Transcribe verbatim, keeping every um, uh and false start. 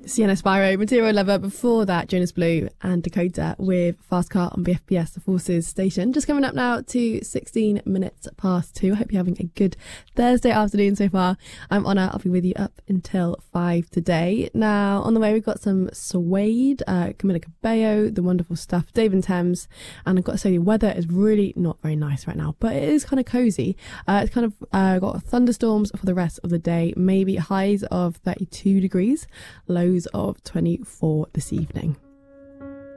Sienna Spyro, Material Lover. Before that, Jonas Blue and Dakota with Fast Car on B F B S, the Forces station. Just coming up now to sixteen minutes past two. I hope you're having a good Thursday afternoon so far. I'm Honor. I'll be with you up until five today. Now, on the way, we've got some Suede, uh, Camila Cabello, The Wonderful Stuff, Dave and Thames. And I've got to say, the weather is really not very nice right now, but it is kind of cozy. Uh, it's kind of uh, got thunderstorms for the rest of the day, maybe highs of thirty-two degrees, lows of twenty-four this evening.